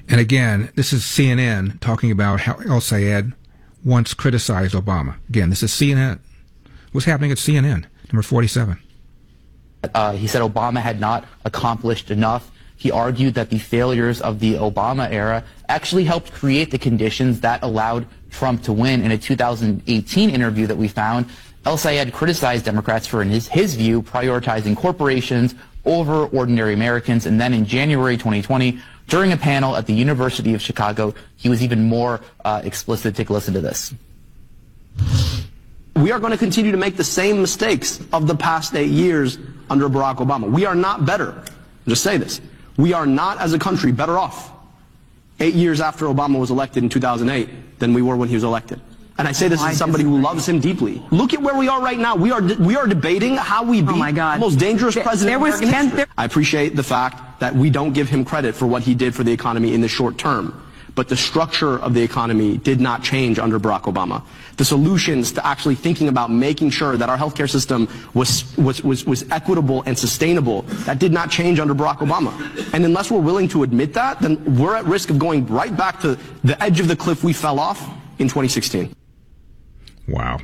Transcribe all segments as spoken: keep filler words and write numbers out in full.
And again, this is C N N talking about how El-Sayed once criticized Obama. Again, this is C N N. What's happening at C N N? Number forty-seven. Uh, he said Obama had not accomplished enough. He argued that the failures of the Obama era actually helped create the conditions that allowed Trump to win. In a two thousand eighteen interview that we found, El-Sayed criticized Democrats for, in his, his view, prioritizing corporations over ordinary Americans. And then in January twenty twenty, during a panel at the University of Chicago, he was even more uh, explicit. Take a listen to this. We are going to continue to make the same mistakes of the past eight years under Barack Obama. We are not better. I'll just say this. We are not, as a country, better off eight years after Obama was elected in two thousand eight than we were when he was elected. And I say this as somebody who loves him deeply. Look at where we are right now. We are we are debating how we beat oh my God. the most dangerous there, president there was in American history. There I appreciate the fact that we don't give him credit for what he did for the economy in the short term. But the structure of the economy did not change under Barack Obama. The solutions to actually thinking about making sure that our healthcare system was, was, was, was equitable and sustainable, that did not change under Barack Obama. And unless we're willing to admit that, then we're at risk of going right back to the edge of the cliff we fell off in twenty sixteen. Wow.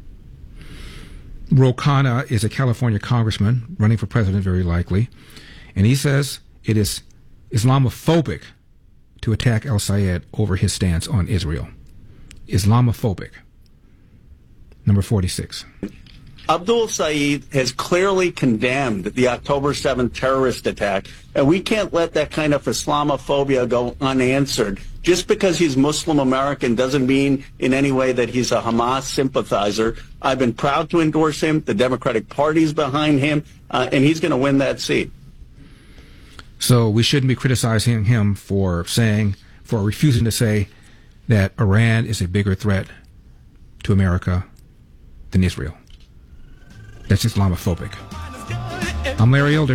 Ro Khanna is a California congressman running for president, very likely. And he says it is Islamophobic to attack El-Sayed over his stance on Israel. Islamophobic. Number forty-six. Abdul Saeed has clearly condemned the October seventh terrorist attack, and we can't let that kind of Islamophobia go unanswered. Just because he's Muslim American doesn't mean in any way that he's a Hamas sympathizer. I've been proud to endorse him. The Democratic Party's behind him, uh, and he's going to win that seat. So we shouldn't be criticizing him for saying, for refusing to say that Iran is a bigger threat to America than Israel. That's Islamophobic. I'm Larry Elder.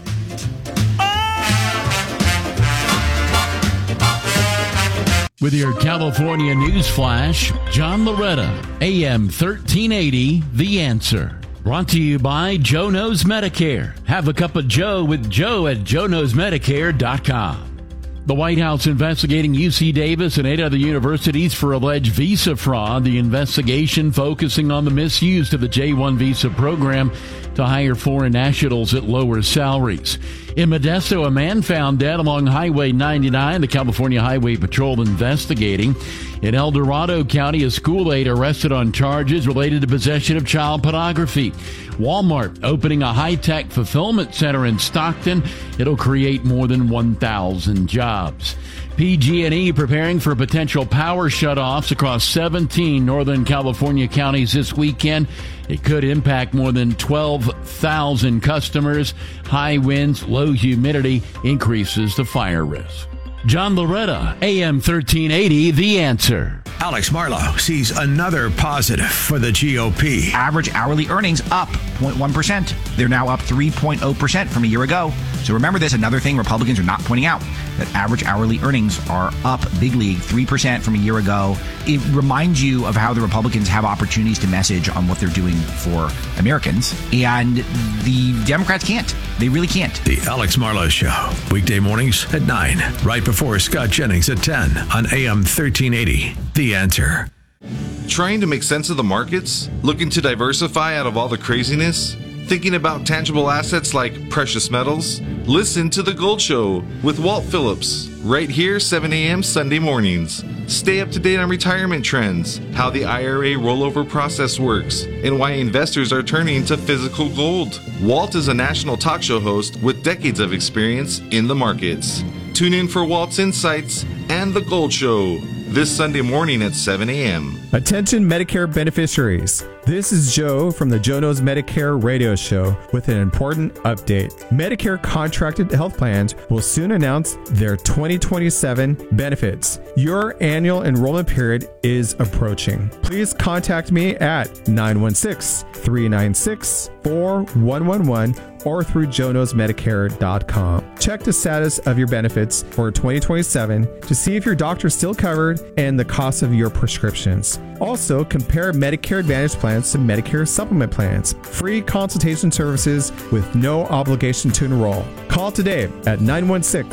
With your California News Flash, John Loretta, A M thirteen eighty, The Answer. Brought to you by Joe Knows Medicare. Have a cup of Joe with Joe at joe knows medicare dot com. The White House investigating U C Davis and eight other universities for alleged visa fraud. The investigation focusing on the misuse of the J one visa program to hire foreign nationals at lower salaries. In Modesto, a man found dead along Highway ninety-nine. The California Highway Patrol investigating. In El Dorado County, a school aide arrested on charges related to possession of child pornography. Walmart opening a high-tech fulfillment center in Stockton. It'll create more than one thousand jobs. P G and E preparing for potential power shutoffs across seventeen Northern California counties this weekend. It could impact more than twelve thousand customers. High winds, low humidity increases the fire risk. John Loretta, A M thirteen eighty, The Answer. Alex Marlow sees another positive for the G O P. Average hourly earnings up zero point one percent. They're now up three point zero percent from a year ago. So remember this, another thing Republicans are not pointing out, that average hourly earnings are up big league, three percent from a year ago. It reminds you of how the Republicans have opportunities to message on what they're doing for Americans, and the Democrats can't. They really can't. The Alex Marlow Show, weekday mornings at nine, right before Scott Jennings at ten on A M thirteen eighty. The Answer. Trying to make sense of the markets? Looking to diversify out of all the craziness? Thinking about tangible assets like precious metals? Listen to The Gold Show with Walt Phillips, right here, seven a.m. Sunday mornings. Stay up to date on retirement trends, how the I R A rollover process works, and why investors are turning to physical gold. Walt is a national talk show host with decades of experience in the markets. Tune in for Walt's insights and The Gold Show this Sunday morning at seven a.m. Attention Medicare beneficiaries. This is Joe from the Joe Knows Medicare radio show with an important update. Medicare contracted health plans will soon announce their twenty twenty-seven benefits. Your annual enrollment period is approaching. Please contact me at nine one six, three nine six, four one one one or through joe knows medicare dot com. Check the status of your benefits for twenty twenty-seven to see if your doctor is still covered and the cost of your prescriptions. Also, compare Medicare Advantage plans to Medicare Supplement plans. Free consultation services with no obligation to enroll. Call today at nine one six, three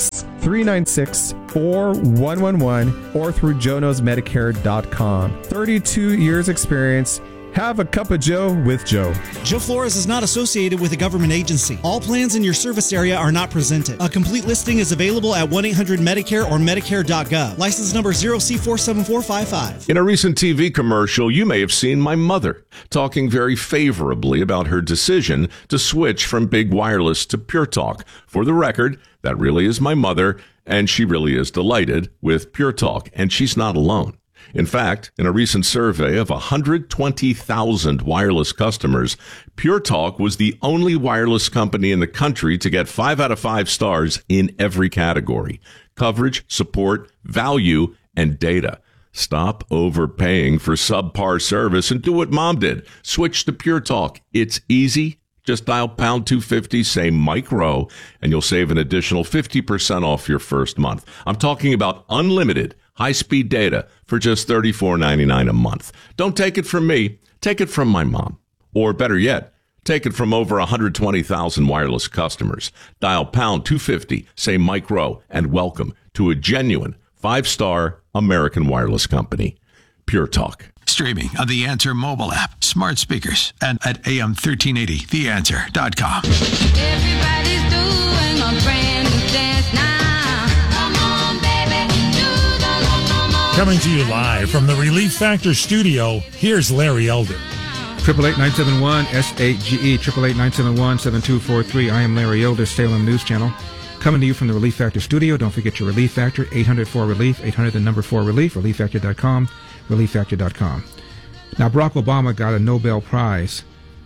three nine six, four one one one or through joe knows medicare dot com. thirty-two years experience. Have a cup of Joe with Joe. Joe Flores is not associated with a government agency. All plans in your service area are not presented. A complete listing is available at one eight hundred Medicare or medicare dot gov. License number zero C four seven four five five. In a recent T V commercial, you may have seen my mother talking very favorably about her decision to switch from Big Wireless to Pure Talk. For the record, that really is my mother, and she really is delighted with Pure Talk, and she's not alone. In fact, in a recent survey of one hundred twenty thousand wireless customers, Pure Talk was the only wireless company in the country to get five out of five stars in every category: coverage, support, value, and data. Stop overpaying for subpar service and do what Mom did. Switch to Pure Talk. It's easy. Just dial pound two fifty, say Mike Rowe, and you'll save an additional fifty percent off your first month. I'm talking about unlimited high-speed data for just thirty-four ninety-nine a month. Don't take it from me. Take it from my mom. Or better yet, take it from over one hundred twenty thousand wireless customers. Dial pound two fifty, say Mike Rowe, and welcome to a genuine five-star American wireless company, Pure Talk. Streaming on the Answer mobile app, smart speakers, and at A M thirteen eighty the answer dot com. Everybody's doing a brand new dance now. Come on, baby, do the locomotive. Coming to you live from the Relief Factor studio, here's Larry Elder. Triple eight nine seven one S eight G E, triple eight nine seven one seven two four three. I am Larry Elder, Salem News Channel. Coming to you from the Relief Factor studio. Don't forget your Relief Factor, eight hundred four relief, eight hundred the number four relief, relief factor dot com, relief factor dot com. Now, Barack Obama got a Nobel Prize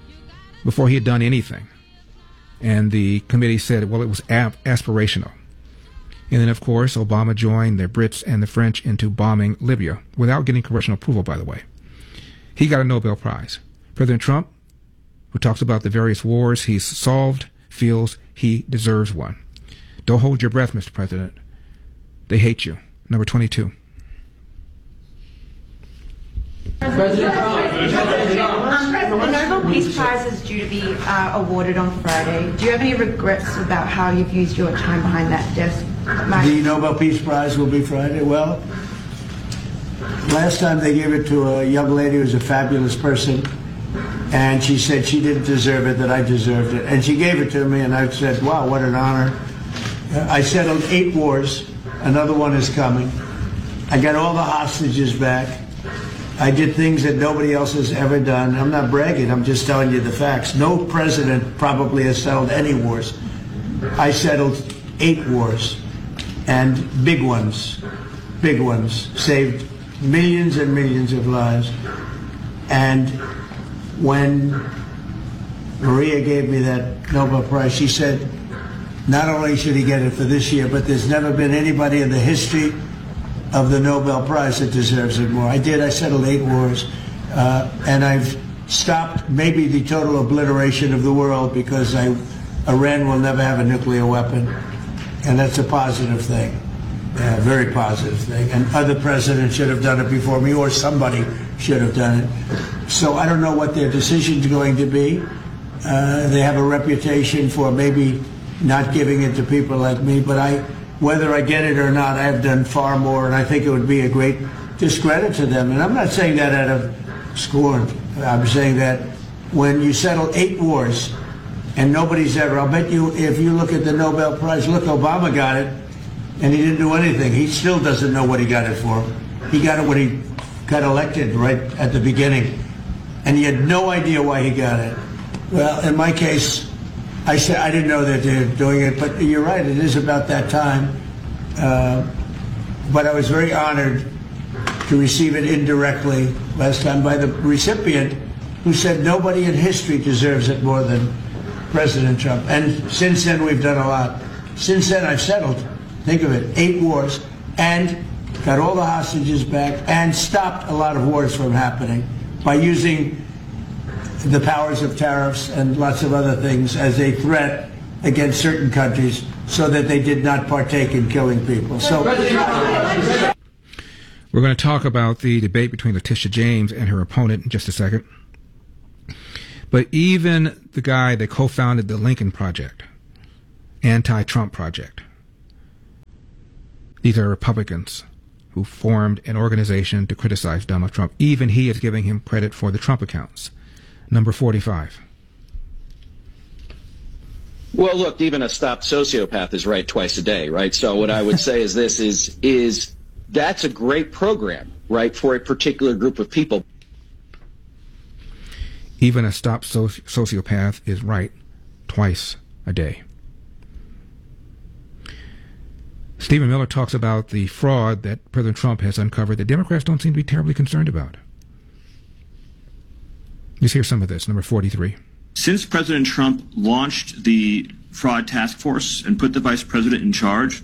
before he had done anything. And the committee said, well, it was ap- aspirational. And then, of course, Obama joined the Brits and the French into bombing Libya, without getting congressional approval, by the way. He got a Nobel Prize. President Trump, who talks about the various wars he's solved, feels he deserves one. Don't hold your breath, Mister President. They hate you. Number twenty-two. President Trump. The Nobel Peace Prize is due to be uh, awarded on Friday. Do you have any regrets about how you've used your time behind that desk, Mike? The Nobel Peace Prize will be Friday. Well, last time they gave it to a young lady who was a fabulous person, and she said she didn't deserve it, that I deserved it. And she gave it to me, and I said, wow, what an honor. I settled eight wars. Another one is coming. I got all the hostages back. I did things that nobody else has ever done. I'm not bragging. I'm just telling you the facts. No president probably has settled any wars. I settled eight wars, and big ones, big ones, saved millions and millions of lives. And when Maria gave me that Nobel Prize, she said, not only should he get it for this year, but there's never been anybody in the history of the Nobel Prize that deserves it more. I did. I settled eight wars, uh, and I've stopped maybe the total obliteration of the world, because I, Iran will never have a nuclear weapon, and that's a positive thing, yeah, very positive thing. And other presidents should have done it before me, or somebody should have done it. So I don't know what their decision's going to be. Uh, they have a reputation for maybe not giving it to people like me, but I, whether I get it or not, I have done far more, and I think it would be a great discredit to them. And I'm not saying that out of scorn. I'm saying that when you settle eight wars and nobody's ever, I'll bet you, if you look at the Nobel Prize, look, Obama got it, and he didn't do anything. He still doesn't know what he got it for. He got it when he got elected right at the beginning, and he had no idea why he got it. Well, in my case, I said I didn't know that they're doing it, but you're right, it is about that time. Uh, but I was very honored to receive it indirectly last time by the recipient, who said nobody in history deserves it more than President Trump. And since then, we've done a lot. Since then, I've settled, think of it, eight wars, and got all the hostages back, and stopped a lot of wars from happening by using the powers of tariffs and lots of other things as a threat against certain countries, so that they did not partake in killing people. So we're going to talk about the debate between Letitia James and her opponent in just a second. But even the guy that co-founded the Lincoln Project, anti-Trump project, These are Republicans who formed an organization to criticize Donald Trump. Even he is giving him credit for the Trump accounts. Number forty-five. Well, look, even a stopped sociopath is right twice a day, right? So what I would say is this is is that's a great program, right, for a particular group of people. Even a stopped soci- sociopath is right twice a day. Stephen Miller talks about the fraud that President Trump has uncovered that Democrats don't seem to be terribly concerned about. Let's hear some of this. Number forty-three. Since President Trump launched the fraud task force and put the vice president in charge,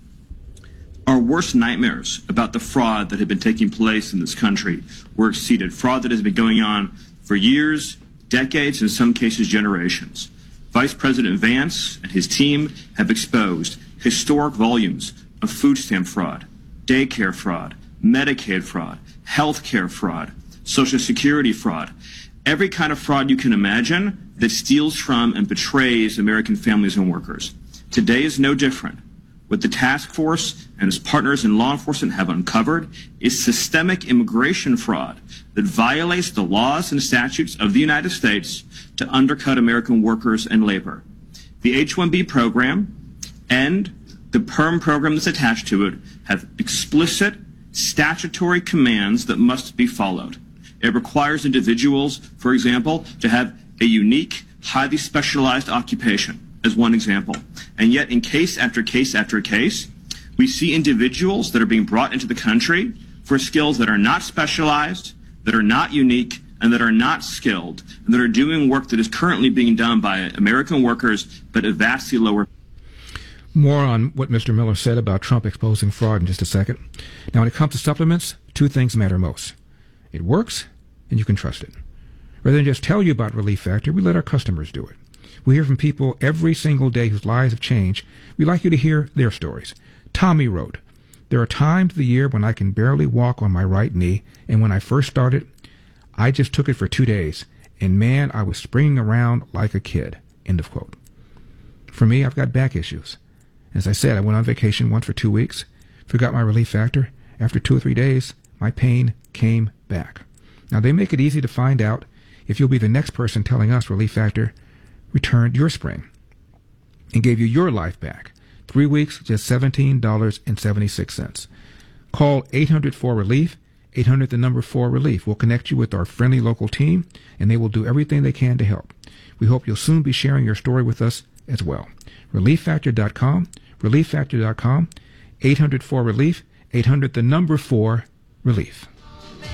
our worst nightmares about the fraud that had been taking place in this country were exceeded. Fraud that has been going on for years, decades, in some cases generations. Vice President Vance and his team have exposed historic volumes of food stamp fraud, daycare fraud, Medicaid fraud, health care fraud, Social Security fraud, every kind of fraud you can imagine that steals from and betrays American families and workers. Today is no different. What the task force and its partners in law enforcement have uncovered is systemic immigration fraud that violates the laws and statutes of the United States to undercut American workers and labor. The H one B program and the PERM program that's attached to it have explicit statutory commands that must be followed. It requires individuals, for example, to have a unique, highly specialized occupation, as one example. And yet, in case after case after case, we see individuals that are being brought into the country for skills that are not specialized, that are not unique, and that are not skilled, and that are doing work that is currently being done by American workers, but at vastly lower. More on what Mister Miller said about Trump exposing fraud in just a second. Now, when it comes to supplements, two things matter most. It works, and you can trust it. Rather than just tell you about Relief Factor, we let our customers do it. We hear from people every single day whose lives have changed. We'd like you to hear their stories. Tommy wrote, "There are times of the year when I can barely walk on my right knee, and when I first started, I just took it for two days, and man, I was springing around like a kid." End of quote. For me, I've got back issues. As I said, I went on vacation once for two weeks, forgot my Relief Factor. After two or three days, my pain came back. Now, they make it easy to find out if you'll be the next person telling us Relief Factor returned your spring and gave you your life back. Three weeks, just seventeen dollars and seventy-six cents. Call eight hundred four relief, eight hundred the number four relief. We'll connect you with our friendly local team, and they will do everything they can to help. We hope you'll soon be sharing your story with us as well. relief factor dot com, relief factor dot com, eight hundred four relief, eight hundred the number four relief.